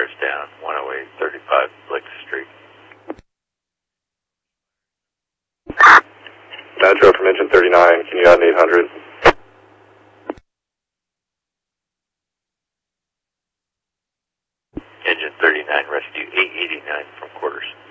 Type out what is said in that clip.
fires down 108-35 Blake Street. Metro from engine 39, can you add an 800? Engine 39, rescue 889 from quarters.